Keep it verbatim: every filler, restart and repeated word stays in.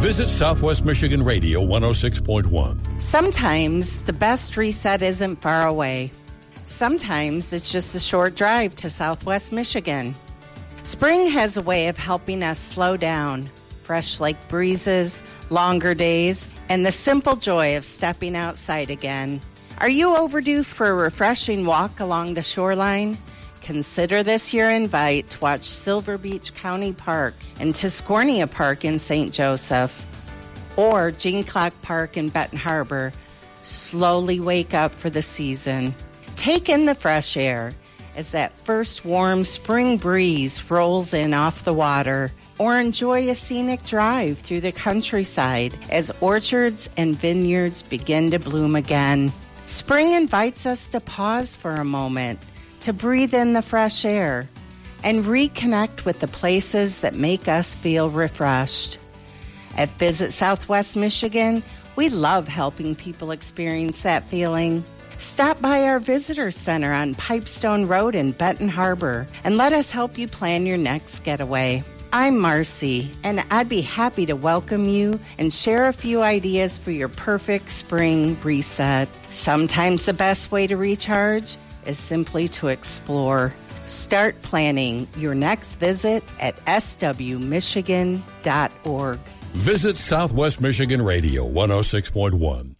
Visit Southwest Michigan Radio one oh six point one. Sometimes the best reset isn't far away. Sometimes it's just a short drive to Southwest Michigan. Spring has a way of helping us slow down. Fresh lake breezes, longer days, and the simple joy of stepping outside again. Are you overdue for a refreshing walk along the shoreline? Consider this your invite to watch Silver Beach County Park and Tiscornia Park in Saint Joseph, or Jean Clark Park in Benton Harbor. Slowly wake up for the season. Take in the fresh air as that first warm spring breeze rolls in off the water, or enjoy a scenic drive through the countryside as orchards and vineyards begin to bloom again. Spring invites us to pause for a moment, to breathe in the fresh air, and reconnect with the places that make us feel refreshed. At Visit Southwest Michigan, we love helping people experience that feeling. Stop by our visitor center on Pipestone Road in Benton Harbor and let us help you plan your next getaway. I'm Marcy, and I'd be happy to welcome you and share a few ideas for your perfect spring reset. Sometimes the best way to recharge is simply to explore. Start planning your next visit at s w michigan dot org. Visit Southwest Michigan Radio one oh six point one.